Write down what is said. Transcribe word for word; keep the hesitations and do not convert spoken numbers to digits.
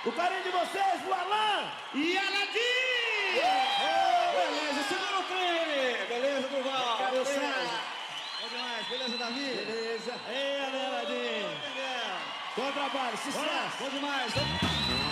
O carinho de vocês, o Alan e Aladim! Oh, beleza, segura o clima. Beleza, Durval? Cadê o Beleza. Sá? Bom demais, beleza, Davi? Beleza. Ei, Aladim. Bom Bom trabalho, sucesso. demais.